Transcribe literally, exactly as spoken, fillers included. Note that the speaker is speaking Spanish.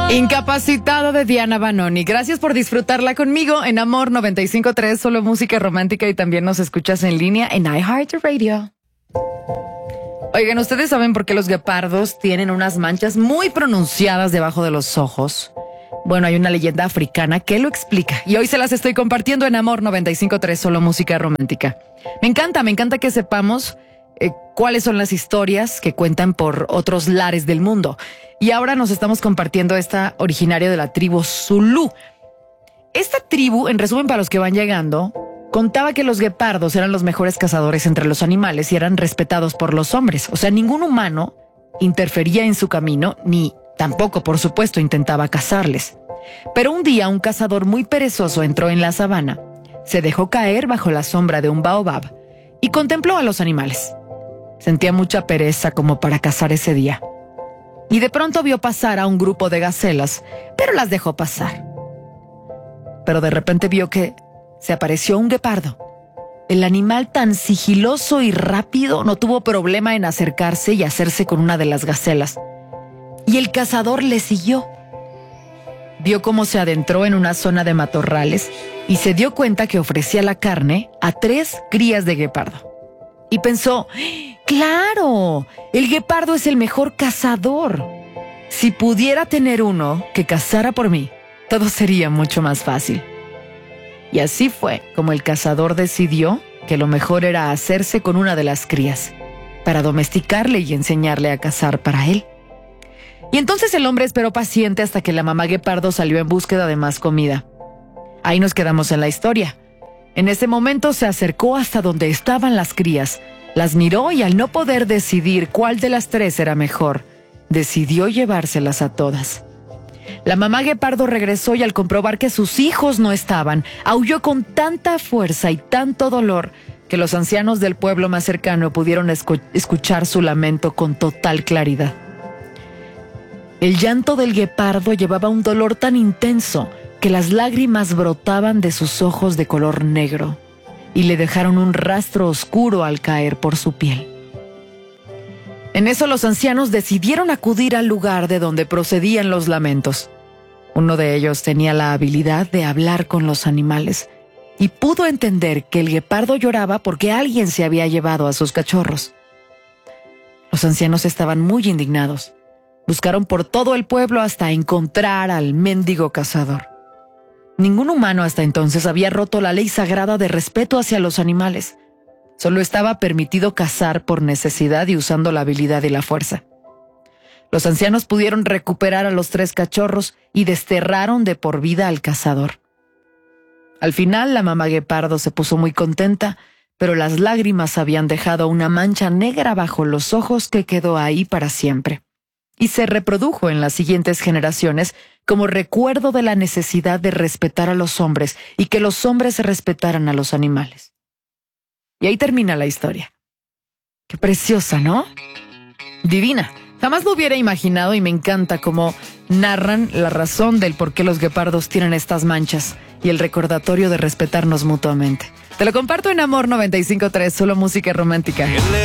Incapacitado de Diana Banoni. Gracias por disfrutarla conmigo en Amor noventa y cinco punto tres, solo música romántica, y también nos escuchas en línea en iHeartRadio. Oigan, ¿ustedes saben por qué los guepardos tienen unas manchas muy pronunciadas debajo de los ojos? Bueno, hay una leyenda africana que lo explica y hoy se las estoy compartiendo en Amor noventa y cinco punto tres, solo música romántica. Me encanta, me encanta que sepamos eh, cuáles son las historias que cuentan por otros lares del mundo. Y ahora nos estamos compartiendo esta originaria de la tribu Zulú. Esta tribu, en resumen para los que van llegando, contaba que los guepardos eran los mejores cazadores entre los animales y eran respetados por los hombres. O sea, ningún humano interfería en su camino, ni tampoco, por supuesto, intentaba cazarles. Pero un día un cazador muy perezoso entró en la sabana, se dejó caer bajo la sombra de un baobab y contempló a los animales. Sentía mucha pereza como para cazar ese día. Y de pronto vio pasar a un grupo de gacelas, pero las dejó pasar. Pero de repente vio que se apareció un guepardo. El animal, tan sigiloso y rápido, no tuvo problema en acercarse y hacerse con una de las gacelas. Y el cazador le siguió. Vio cómo se adentró en una zona de matorrales y se dio cuenta que ofrecía la carne a tres crías de guepardo. Y pensó, ¡claro! El guepardo es el mejor cazador. Si pudiera tener uno que cazara por mí, todo sería mucho más fácil. Y así fue como el cazador decidió que lo mejor era hacerse con una de las crías, para domesticarle y enseñarle a cazar para él. Y entonces el hombre esperó paciente hasta que la mamá guepardo salió en búsqueda de más comida. Ahí nos quedamos en la historia. En ese momento se acercó hasta donde estaban las crías, las miró y al no poder decidir cuál de las tres era mejor, decidió llevárselas a todas. La mamá guepardo regresó y al comprobar que sus hijos no estaban, aulló con tanta fuerza y tanto dolor que los ancianos del pueblo más cercano pudieron escu- escuchar su lamento con total claridad. El llanto del guepardo llevaba un dolor tan intenso que las lágrimas brotaban de sus ojos de color negro y le dejaron un rastro oscuro al caer por su piel. En eso los ancianos decidieron acudir al lugar de donde procedían los lamentos. Uno de ellos tenía la habilidad de hablar con los animales y pudo entender que el guepardo lloraba porque alguien se había llevado a sus cachorros. Los ancianos estaban muy indignados. Buscaron por todo el pueblo hasta encontrar al mendigo cazador. Ningún humano hasta entonces había roto la ley sagrada de respeto hacia los animales. Solo estaba permitido cazar por necesidad y usando la habilidad y la fuerza. Los ancianos pudieron recuperar a los tres cachorros y desterraron de por vida al cazador. Al final, la mamá guepardo se puso muy contenta, pero las lágrimas habían dejado una mancha negra bajo los ojos que quedó ahí para siempre. Y se reprodujo en las siguientes generaciones como recuerdo de la necesidad de respetar a los hombres y que los hombres respetaran a los animales. Y ahí termina la historia. Qué preciosa, ¿no? Divina. Jamás lo hubiera imaginado y me encanta cómo narran la razón del por qué los guepardos tienen estas manchas y el recordatorio de respetarnos mutuamente. Te lo comparto en Amor noventa y cinco punto tres, solo música romántica.